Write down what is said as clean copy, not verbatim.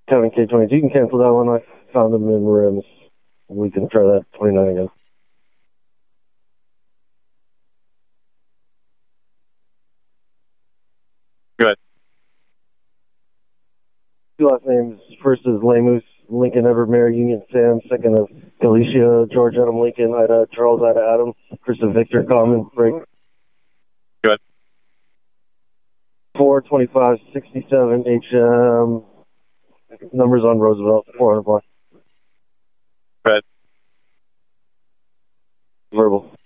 Kevin K22. You can cancel that one. I found them in rims. We can try that 29 again. Good. Two last names. First is Lamus, Lincoln Evermare, Union Sam. Second is Galicia, George Adam Lincoln, Ida Charles, Ida Adam, Chris and Victor Common, break. Good. 42567 HM. Numbers on Roosevelt, 400 block. Good. Verbal.